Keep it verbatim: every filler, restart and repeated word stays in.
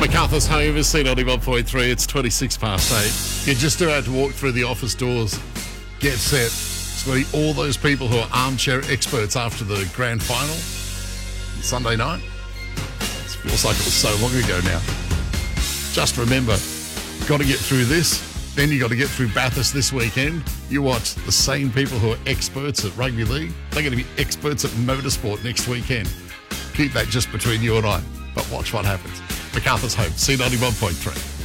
MacArthur's home is C ninety-one point three. It's twenty-six past eight. You're just about to walk through the office doors. Get set. It's going to be all those people who are armchair experts after the grand final. Sunday night. It feels like it was so long ago now. Just remember, got to get through this. Then you got to get through Bathurst this weekend. You watch the same people who are experts at rugby league. They're going to be experts at motorsport next weekend. Keep that just between you and I. But watch what happens. MacArthur's home, C ninety-one point three.